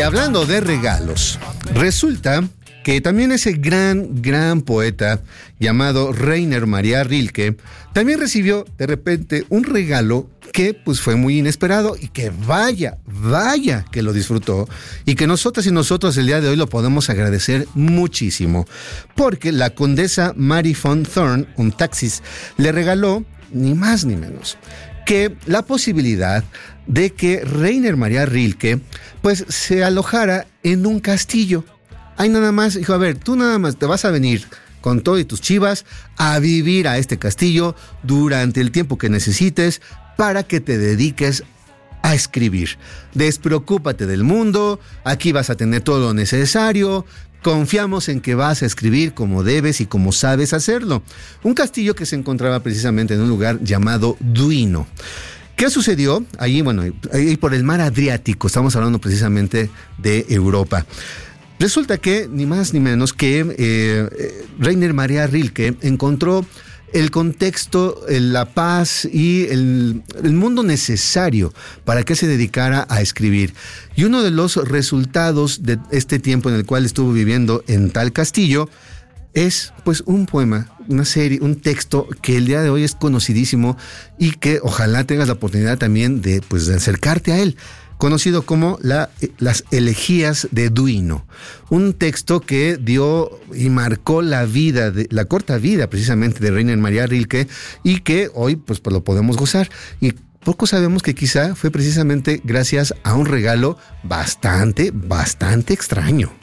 hablando de regalos, resulta que también ese gran poeta llamado Rainer Maria Rilke también recibió de repente un regalo que pues fue muy inesperado y que vaya que lo disfrutó y que nosotras y nosotros el día de hoy lo podemos agradecer muchísimo, porque la condesa Mary von Thorn, un taxis, le regaló ni más ni menos que la posibilidad de que Rainer Maria Rilke pues se alojara en un castillo. Ahí nada más dijo, a ver, tú nada más te vas a venir con todo y tus chivas a vivir a este castillo durante el tiempo que necesites para que te dediques a escribir. Despreocúpate del mundo, aquí vas a tener todo lo necesario, confiamos en que vas a escribir como debes y como sabes hacerlo. Un castillo que se encontraba precisamente en un lugar llamado Duino. ¿Qué sucedió? Allí, bueno, ahí por el mar Adriático, estamos hablando precisamente de Europa. Resulta que, ni más ni menos que Rainer Maria Rilke encontró el contexto, la paz y el mundo necesario para que se dedicara a escribir. Y uno de los resultados de este tiempo en el cual estuvo viviendo en tal castillo es pues un poema, una serie, un texto que el día de hoy es conocidísimo y que ojalá tengas la oportunidad también de acercarte a él, conocido como las Elegías de Duino, un texto que dio y marcó la corta vida precisamente de Rainer Maria Rilke y que hoy pues lo podemos gozar. Y poco sabemos que quizá fue precisamente gracias a un regalo bastante extraño.